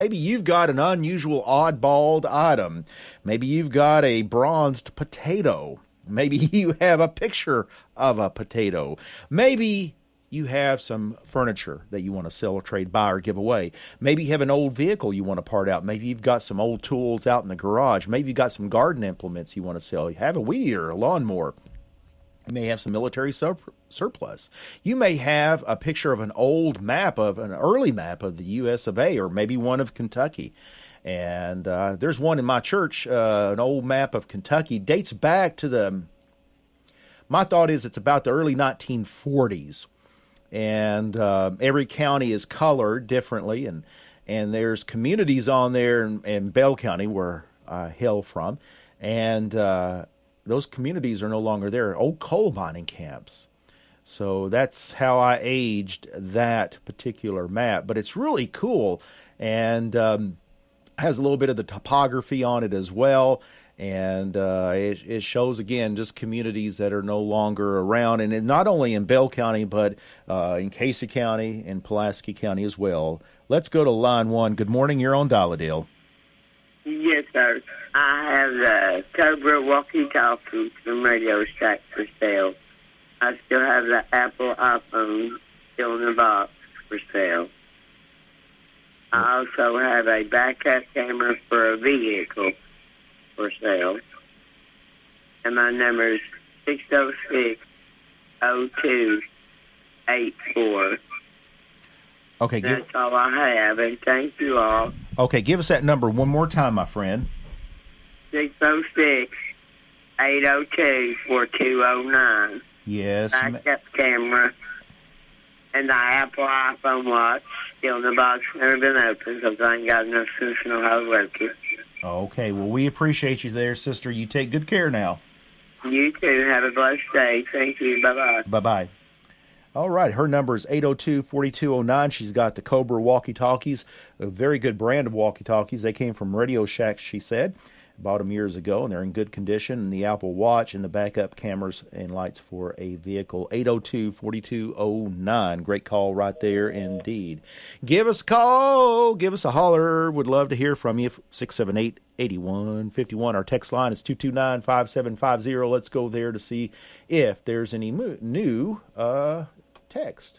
Maybe you've got an unusual oddball item. Maybe you've got a bronzed potato. Maybe you have a picture of a potato. Maybe you have some furniture that you want to sell or trade, buy, or give away. Maybe you have an old vehicle you want to part out. Maybe you've got some old tools out in the garage. Maybe you've got some garden implements you want to sell. You have a weed eater, a lawnmower. You may have some military surplus. You may have a picture of an old map, of an early map of the U.S. of A., or maybe one of Kentucky. And there's one in my church, an old map of Kentucky, dates back to my thought is it's about the early 1940s. And every county is colored differently. And there's communities on there in Bell County, where I hail from. And those communities are no longer there, old coal mining camps. So that's how I aged that particular map. But it's really cool, and has a little bit of the topography on it as well. And it shows, again, just communities that are no longer around. And not only in Bell County, but in Casey County and Pulaski County as well. Let's go to line one. Good morning. You're on Dial-A-Dale. Yes, sir. I have the Cobra walkie-talkie from Radio Shack for sale. I still have the Apple iPhone still in the box for sale. I also have a backup camera for a vehicle for sale. And my number is 606-0284. Okay, that's all I have, and thank you all. Okay, give us that number one more time, my friend. 606-802-4209. Yes. Backup camera. And the Apple iPhone watch, still in the box, never been opened, because I ain't got enough sense to know how to work it. Okay, well, we appreciate you there, sister. You take good care now. You too. Have a blessed day. Thank you. Bye-bye. Bye-bye. All right, her number is 802-4209. She's got the Cobra walkie-talkies, a very good brand of walkie-talkies. They came from Radio Shack, she said. Bought them years ago, and they're in good condition. And the Apple Watch and the backup cameras and lights for a vehicle. 802-4209. Great call right there indeed. Give us a call. Give us a holler. Would love to hear from you. 678-8151. Our text line is 229-5750. Let's go there to see if there's any new text.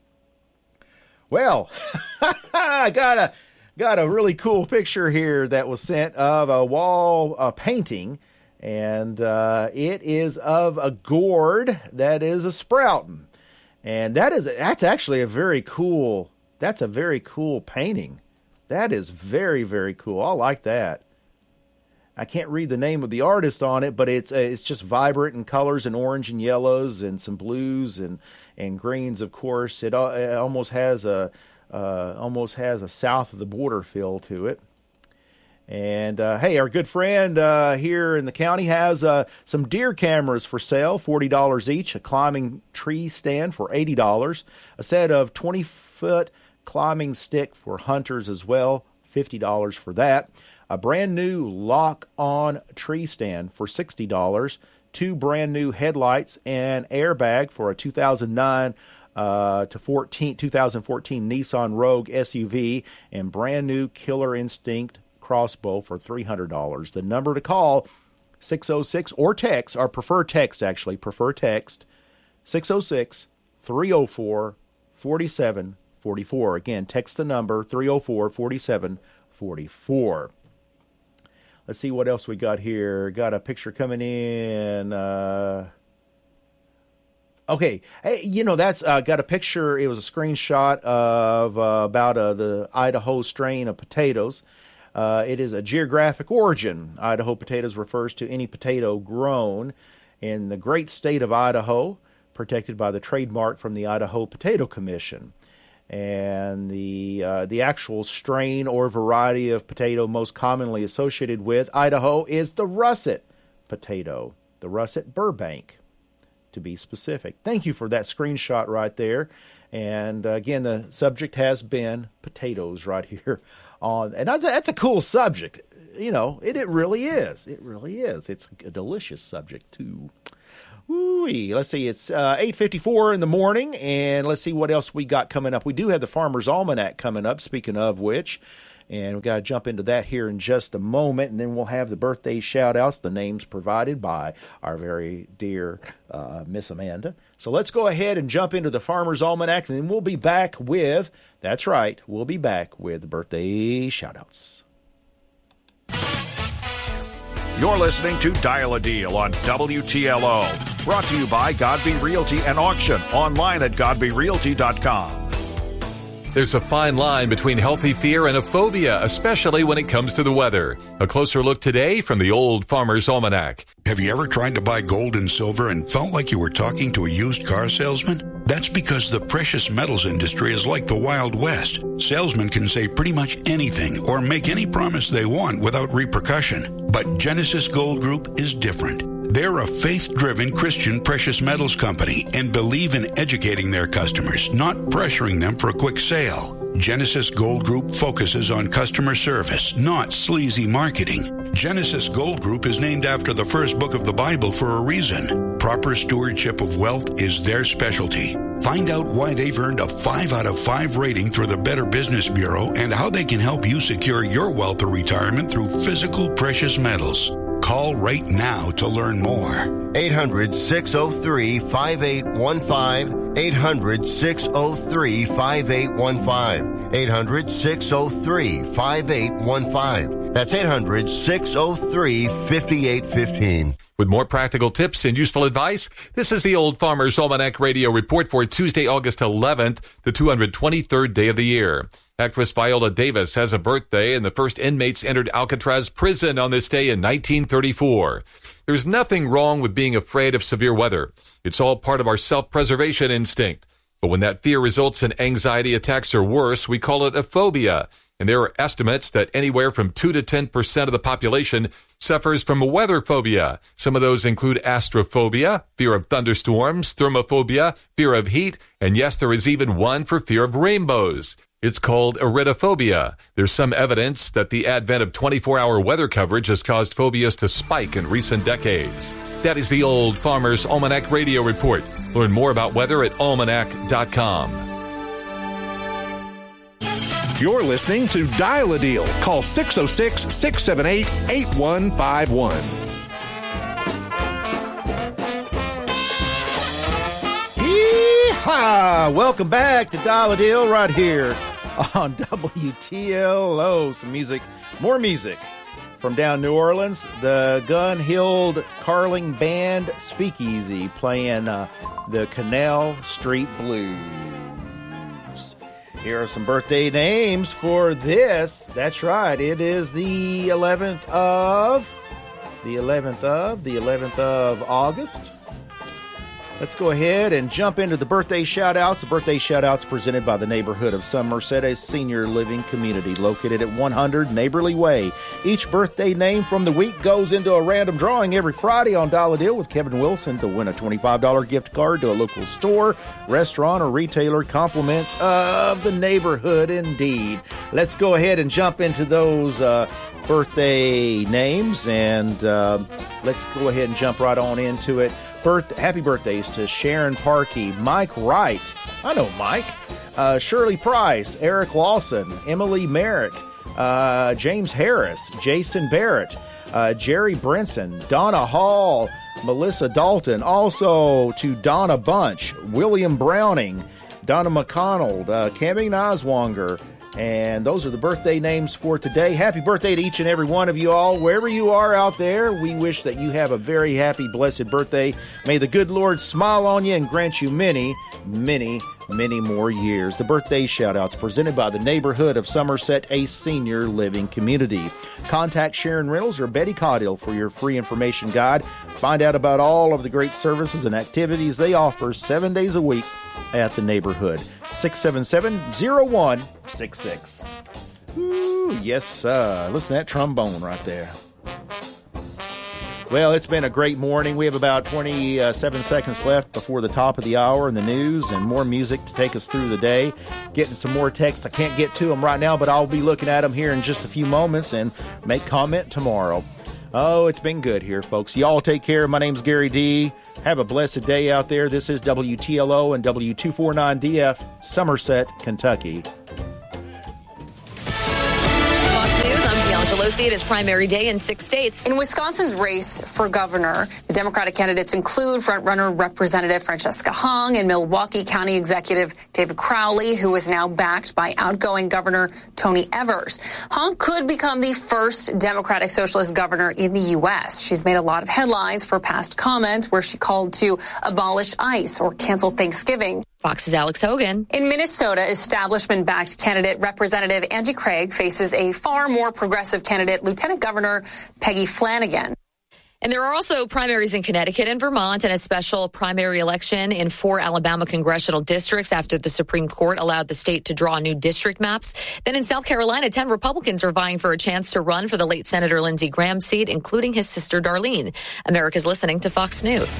Well, I got a really cool picture here that was sent of a wall painting, and it is of a gourd that is a sprouting, and that's actually a very cool painting. That is very, very cool. I like that. I can't read the name of the artist on it, but it's just vibrant in colors and orange and yellows and some blues and greens. Of course, it almost has a south of the border feel to it. And hey, our good friend here in the county has some deer cameras for sale, $40 each. A climbing tree stand for $80. A set of 20-foot climbing stick for hunters as well, $50 for that. A brand new lock-on tree stand for $60. 2 brand new headlights and airbag for a 2009 to 2014 Nissan Rogue SUV, and brand new Killer Instinct crossbow for $300. The number to call, 606, or text, or prefer text, 606-304-4744. Again, text the number, 304-4744. Let's see what else we got here. Got a picture coming in. Okay, hey, that's got a picture. It was a screenshot of about the Idaho strain of potatoes. It is a geographic origin. Idaho potatoes refers to any potato grown in the great state of Idaho, protected by the trademark from the Idaho Potato Commission. And the actual strain or variety of potato most commonly associated with Idaho is the russet potato, the russet Burbank, to be specific. Thank you for that screenshot right there. And again, the subject has been potatoes right here on, and that's a cool subject. It really is. It really is. It's a delicious subject too. Woo-wee. Let's see. It's 8:54 in the morning, and let's see what else we got coming up. We do have the Farmer's Almanac coming up, speaking of which. And we've got to jump into that here in just a moment, and then we'll have the birthday shout-outs, the names provided by our very dear Miss Amanda. So let's go ahead and jump into the Farmer's Almanac, and then we'll be back with, that's right, we'll be back with the birthday shout-outs. You're listening to Dial a Deal on WTLO. Brought to you by Godby Realty and Auction, online at godbyrealty.com. There's a fine line between healthy fear and a phobia, especially when it comes to the weather. A closer look today from the Old Farmer's Almanac. Have you ever tried to buy gold and silver and felt like you were talking to a used car salesman? That's because the precious metals industry is like the Wild West. Salesmen can say pretty much anything or make any promise they want without repercussion. But Genesis Gold Group is different. They're a faith-driven Christian precious metals company and believe in educating their customers, not pressuring them for a quick sale. Genesis Gold Group focuses on customer service, not sleazy marketing. Genesis Gold Group is named after the first book of the Bible for a reason. Proper stewardship of wealth is their specialty. Find out why they've earned a 5 out of 5 rating through the Better Business Bureau and how they can help you secure your wealth or retirement through physical precious metals. Call right now to learn more. 800-603-5815. 800-603-5815. 800-603-5815. That's 800-603-5815. With more practical tips and useful advice, this is the Old Farmer's Almanac Radio Report for Tuesday, August 11th, the 223rd day of the year. Actress Viola Davis has a birthday, and the first inmates entered Alcatraz prison on this day in 1934. There's nothing wrong with being afraid of severe weather. It's all part of our self-preservation instinct. But when that fear results in anxiety attacks or worse, we call it a phobia. And there are estimates that anywhere from 2 to 10% of the population suffers from a weather phobia. Some of those include astrophobia, fear of thunderstorms, thermophobia, fear of heat, and yes, there is even one for fear of rainbows. It's called iridophobia. There's some evidence that the advent of 24-hour weather coverage has caused phobias to spike in recent decades. That is the Old Farmer's Almanac Radio Report. Learn more about weather at almanac.com. You're listening to Dial a Deal. Call 606-678-8151. Yeehaw! Welcome back to Dial a Deal right here on WTLO. Some music, more music from down New Orleans. The Gun-Hilled Carling Band Speakeasy playing the Canal Street Blues. Here are some birthday names for this. That's right. It is the 11th of August. Let's go ahead and jump into the birthday shout-outs. The birthday shout-outs presented by the neighborhood of Somerset, a senior living community located at 100 Neighborly Way. Each birthday name from the week goes into a random drawing every Friday on Dial a Deal with Kevin Wilson to win a $25 gift card to a local store, restaurant, or retailer. Compliments of the neighborhood indeed. Let's go ahead and jump into those birthday names, and let's go ahead and jump right on into it. Happy birthdays to Sharon Parkey, Mike Wright, I know Mike, Shirley Price, Eric Lawson, Emily Merrick, James Harris, Jason Barrett, Jerry Brinson, Donna Hall, Melissa Dalton, also to Donna Bunch, William Browning, Donna McConnell, Cammie Noswanger. And those are the birthday names for today. Happy birthday to each and every one of you all. Wherever you are out there, we wish that you have a very happy, blessed birthday. May the good Lord smile on you and grant you many, many, many more years. The birthday shout-outs presented by the neighborhood of Somerset, a senior living community. Contact Sharon Reynolds or Betty Caudill for your free information guide. Find out about all of the great services and activities they offer 7 days a week at the neighborhood. 677-0166. Ooh, yes, sir. Listen to that trombone right there. Well, it's been a great morning. We have about 27 seconds left before the top of the hour and the news and more music to take us through the day. Getting some more texts. I can't get to them right now, but I'll be looking at them here in just a few moments and make comment tomorrow. Oh, it's been good here, folks. Y'all take care. My name's Gary D. Have a blessed day out there. This is WTLO and W249DF, Somerset, Kentucky. Pelosi. It is primary day in 6 states. In Wisconsin's race for governor, the Democratic candidates include frontrunner Representative Francesca Hung and Milwaukee County Executive David Crowley, who is now backed by outgoing Governor Tony Evers. Hung could become the first Democratic Socialist governor in the U.S. She's made a lot of headlines for past comments where she called to abolish ICE or cancel Thanksgiving. Fox's Alex Hogan. In Minnesota, establishment-backed candidate Representative Angie Craig faces a far more progressive candidate, Lieutenant Governor Peggy Flanagan. And there are also primaries in Connecticut and Vermont and a special primary election in 4 Alabama congressional districts after the Supreme Court allowed the state to draw new district maps. Then in South Carolina, 10 Republicans are vying for a chance to run for the late Senator Lindsey Graham's seat, including his sister Darlene. America's listening to Fox News.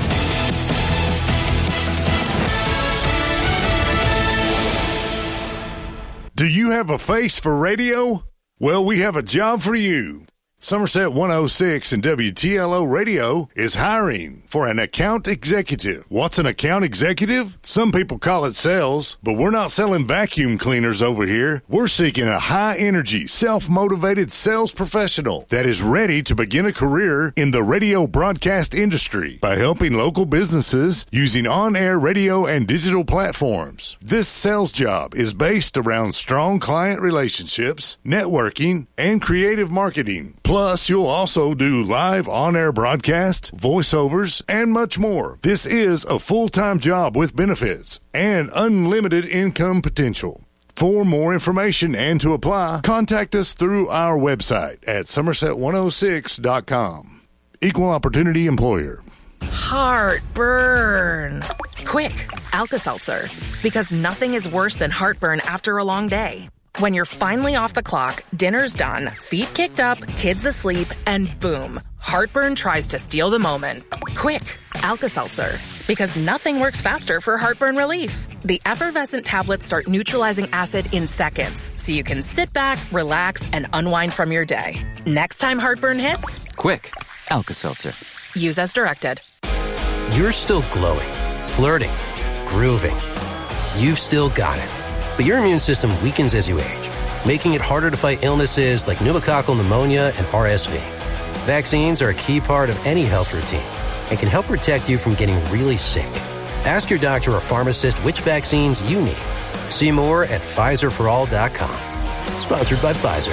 Do you have a face for radio? Well, we have a job for you. Somerset 106 and WTLO Radio is hiring for an account executive. What's an account executive? Some people call it sales, but we're not selling vacuum cleaners over here. We're seeking a high-energy, self-motivated sales professional that is ready to begin a career in the radio broadcast industry by helping local businesses using on-air radio and digital platforms. This sales job is based around strong client relationships, networking, and creative marketing. Plus, you'll also do live on-air broadcasts, voiceovers, and much more. This is a full-time job with benefits and unlimited income potential. For more information and to apply, contact us through our website at somerset106.com. Equal Opportunity Employer. Heartburn. Quick, Alka-Seltzer. Because nothing is worse than heartburn after a long day. When you're finally off the clock, dinner's done, feet kicked up, kids asleep, and boom, heartburn tries to steal the moment. Quick, Alka-Seltzer. Because nothing works faster for heartburn relief. The effervescent tablets start neutralizing acid in seconds, so you can sit back, relax, and unwind from your day. Next time heartburn hits, quick, Alka-Seltzer. Use as directed. You're still glowing, flirting, grooving. You've still got it. But your immune system weakens as you age, making it harder to fight illnesses like pneumococcal pneumonia and RSV. Vaccines are a key part of any health routine and can help protect you from getting really sick. Ask your doctor or pharmacist which vaccines you need. See more at PfizerForAll.com. Sponsored by Pfizer.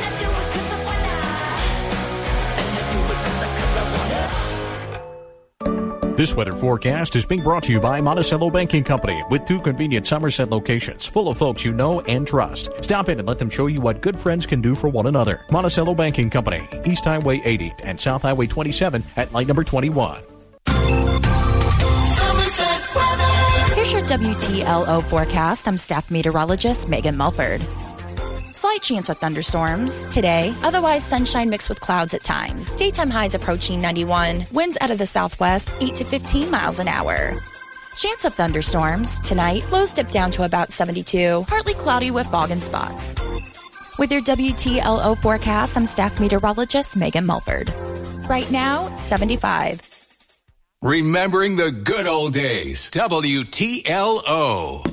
This weather forecast is being brought to you by Monticello Banking Company with 2 convenient Somerset locations full of folks you know and trust. Stop in and let them show you what good friends can do for one another. Monticello Banking Company, East Highway 80 and South Highway 27 at light number 21. Here's your WTLO forecast. I'm staff meteorologist Megan Mulford. Slight chance of thunderstorms today, otherwise sunshine mixed with clouds at times. Daytime highs approaching 91, winds out of the southwest 8 to 15 miles an hour. Chance of thunderstorms tonight, lows dip down to about 72, partly cloudy with fog and spots. With your WTLO forecast, I'm staff meteorologist Megan Mulford. Right now, 75. Remembering the good old days. WTLO.